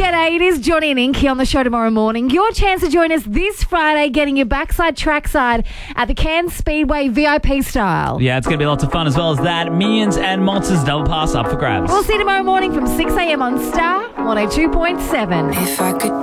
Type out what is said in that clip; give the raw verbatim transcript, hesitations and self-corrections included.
G'day, it is Johnny and Inky on the show tomorrow morning. Your chance to join us this Friday getting your backside trackside at the Cairns Speedway V I P style. Yeah, it's going to be lots of fun as well as that. Minions and Monsters double pass up for grabs. We'll see you tomorrow morning from six a.m. on Star one oh two point seven. If I could